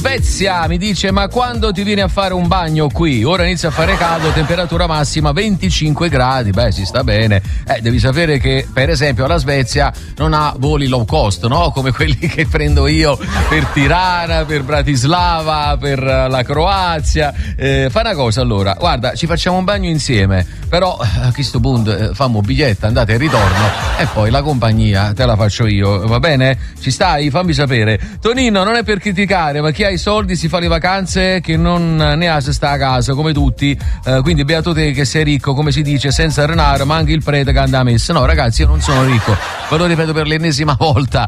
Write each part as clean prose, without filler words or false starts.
Svezia mi dice: ma quando ti vieni a fare un bagno qui? Ora inizia a fare caldo, temperatura massima 25 gradi. Beh, si sta bene. Devi sapere che per esempio la Svezia non ha voli low cost, no? Come quelli che prendo io per Tirana, per Bratislava, per la Croazia. Fa una cosa allora, guarda, ci facciamo un bagno insieme, però a questo punto fammo biglietto, andate e ritorno, e poi la compagnia te la faccio io, va bene? Ci stai? Fammi sapere. Tonino, non è per criticare, ma chi ha i soldi si fa le vacanze, che non ne ha se sta a casa come tutti, quindi beato te che sei ricco, come si dice, senza denaro, ma anche il prete che anda a messa. No ragazzi, io non sono ricco, ve lo ripeto per l'ennesima volta,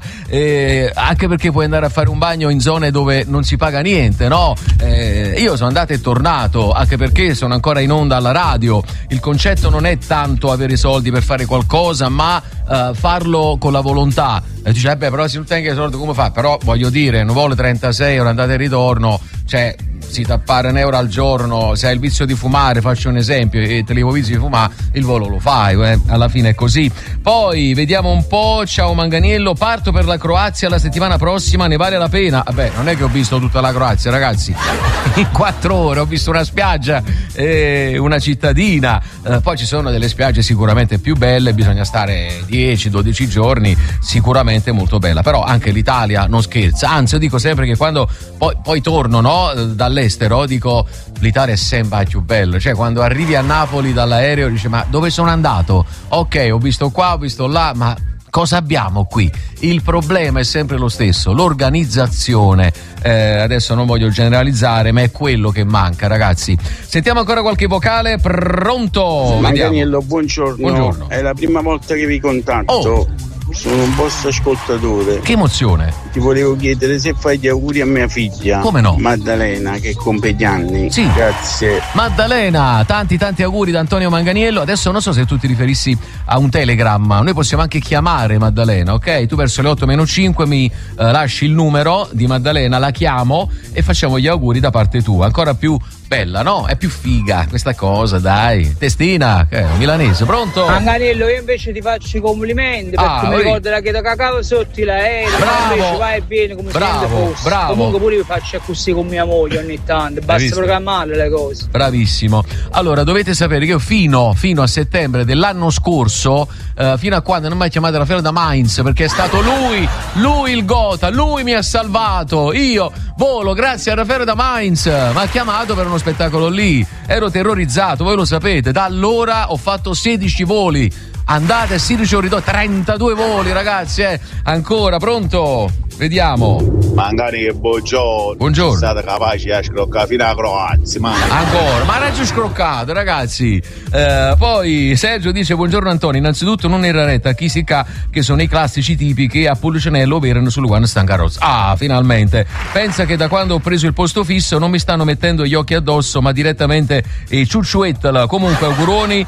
anche perché puoi andare a fare un bagno in zone dove non si paga niente, no? Io sono andato e tornato, anche perché sono ancora in onda alla radio. Il concetto non è tanto avere soldi per fare qualcosa, ma farlo con la volontà. Dice, beh, però se non tengo i soldi come fa? Però voglio dire, non vuole 36 euro andata e ritorno, cioè si tappare €1 al giorno, se hai il vizio di fumare, faccio un esempio, e te li vuoi vizi di fumare, il volo lo fai, alla fine è così. Poi vediamo un po', ciao Manganiello, parto per la Croazia la settimana prossima, ne vale la pena? Vabbè, non è che ho visto tutta la Croazia, ragazzi, in 4 ore ho visto una spiaggia, una cittadina, poi ci sono delle spiagge sicuramente più belle, bisogna stare 10-12 giorni, sicuramente molto bella, però anche l'Italia non scherza, anzi io dico sempre che quando poi torno, no, dall'estero, dico l'Italia è sempre più bella, cioè quando arrivi a Napoli dall'aereo dici ma dove sono andato? Ok, ho visto qua, ho visto là, ma cosa abbiamo qui? Il problema è sempre lo stesso, l'organizzazione. Adesso non voglio generalizzare, ma è quello che manca, ragazzi. Sentiamo ancora qualche vocale. Pronto? Manganiello, buongiorno. È la prima volta che vi contatto. Sono un vostro ascoltatore. Che emozione. Ti volevo chiedere se fai gli auguri a mia figlia. Come no? Maddalena, che compie gli anni. Sì. Grazie. Maddalena, tanti auguri da Antonio Manganiello. Adesso non so se tu ti riferissi a un telegramma. Noi possiamo anche chiamare Maddalena, ok? Tu verso le 8-5 mi lasci il numero di Maddalena, la chiamo e facciamo gli auguri da parte tua. Ancora più bella, no? È più figa questa cosa, dai. Testina, milanese, pronto? Manganiello, io invece ti faccio i complimenti perché mi ricordo la chiedo cacao sotto l'aereo. Bravo, invece vai e vieni come se niente fosse. Bravo. Comunque pure io faccio così con mia moglie ogni tanto, basta programmare le cose. Bravissimo. Allora dovete sapere che io fino a settembre dell'anno scorso, fino a quando non mi ha chiamato Raffaele da Mainz, perché è stato lui il gota, lui mi ha salvato, io volo grazie a Raffaele da Mainz, mi ha chiamato per uno spettacolo lì, ero terrorizzato, voi lo sapete, da allora ho fatto 16 voli, andate 16 ore, 32 voli ragazzi, ancora, pronto? Vediamo. Magari che buongiorno. State capaci di scroccare fino a Croazia, ancora, ma era già scroccato ragazzi. Poi Sergio dice buongiorno Antonio, innanzitutto non era retta chi si ca che sono i classici tipi che a Pulcinello operano sul One Stancarozza. Finalmente, pensa che da quando ho preso il posto fisso non mi stanno mettendo gli occhi addosso ma direttamente ciucciuettala. Comunque auguroni,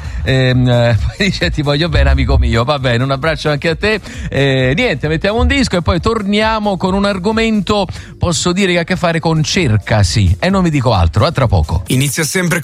dice ti voglio bene amico mio, va bene, un abbraccio anche a te. Niente, mettiamo un disco e poi torniamo con un argomento, posso dire che ha a che fare con cercasi, e non vi dico altro, a tra poco. Inizia sempre